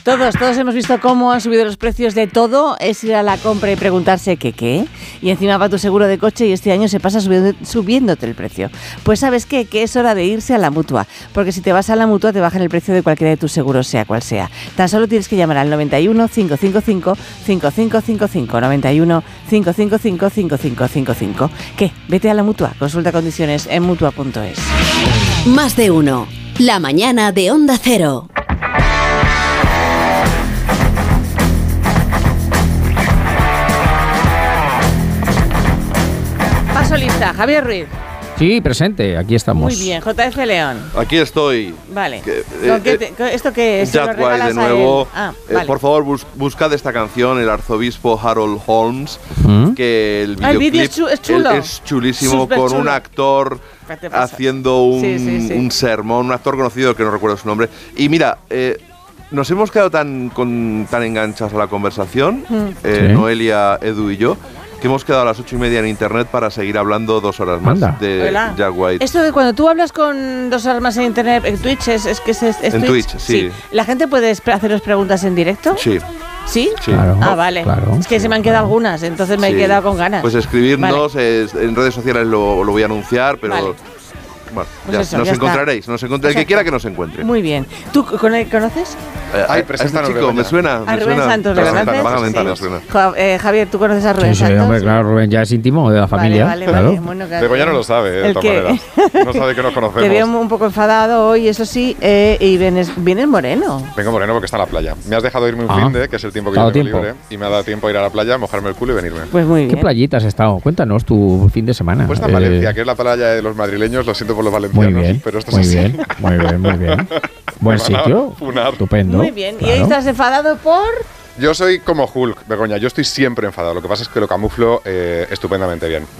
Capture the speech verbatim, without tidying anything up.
Todos, todos hemos visto cómo han subido los precios de todo. Es ir a la compra y preguntarse qué, qué. Y encima va tu seguro de coche y este año se pasa subiendo, subiéndote el precio. Pues ¿sabes qué? Que es hora de irse a la Mutua. Porque si te vas a la Mutua te bajan el precio de cualquiera de tus seguros, sea cual sea. Tan solo tienes que llamar al noventa y uno, cinco cinco cinco, cinco cinco cinco cinco. noventa y uno, cinco cinco cinco, cinco cinco cinco cinco. ¿Qué? Vete a la Mutua. Consulta condiciones en mutua punto es. Más de uno. La mañana de Onda Cero. Paso lista. Javier Ruiz. Sí, presente, aquí estamos. Muy bien. J F León. Aquí estoy. Vale. Que, ¿Con qué eh, te- ¿Esto qué es? ¿Se lo Jack White regalas de a él? nuevo. Ah, Eh, vale. por favor, bus- buscad esta canción, el arzobispo Harold Holmes, ¿Mm? que el Ah, el videoclip vídeo es chu- es chulo. el- es chulísimo, Súper con chulo. un actor ¿Qué te pasa? haciendo un, Sí, sí, sí. un sermón, un actor conocido que no recuerdo su nombre. Y mira, eh, nos hemos quedado tan, con, tan enganchados a la conversación, eh, Sí. Noelia, Edu y yo, que hemos quedado a las ocho y media en internet para seguir hablando dos horas más Anda. de Hola. Jack White. Esto de cuando tú hablas con dos armas en internet, en Twitch, es, es que es, es En Twitch, sí. ¿La gente puede esp- haceros preguntas en directo? Sí, ¿Sí? sí. Claro. Ah, vale. Claro, es que se me han claro. quedado algunas, entonces me Sí. he quedado con ganas. Pues escribirnos, eh, en redes sociales lo, lo voy a anunciar, pero Vale. bueno, Pues ya, eso, nos ya está. encontraréis, nos encontraréis, el que Exacto. quiera que nos encuentre. Muy bien. ¿Tú con él conoces? Eh, Ay, a- a preséntanos, este chico, Begoña. me suena, A me Rubén suena. Santos, ¿le Vagamente, conoces? vagamente Sí. me suena. Jo- eh, Javier, ¿tú conoces a Rubén Sí, sí, Santos? hombre, claro, Rubén ya es íntimo de la familia. Vale, vale, claro. vale. Bueno, claro. Begoña no lo sabe, eh, de El todas que- maneras. No sabe que nos conocemos. Te veo un poco enfadado hoy, eso sí, eh, y vienes, vienes moreno. Vengo moreno porque está en la playa. Me has dejado irme un Ah. fin de, que es el tiempo que ¿Te ha yo dado tengo tiempo? libre, y me ha dado tiempo a ir a la playa, mojarme el culo y venirme. Pues muy ¿Qué bien. playita has estado? Cuéntanos tu fin de semana. Pues está en Eh, Valencia, que es la playa de los madrileños, lo siento por los Muy valencianos, bien, pero esto muy es así. bien, muy bien, muy bien. Buen Me van a sitio, funar. estupendo. Muy bien. ¿Y claro. ahí estás enfadado por...? Yo soy como Hulk, Begoña, yo estoy siempre enfadado. Lo que pasa es que lo camuflo eh, estupendamente bien.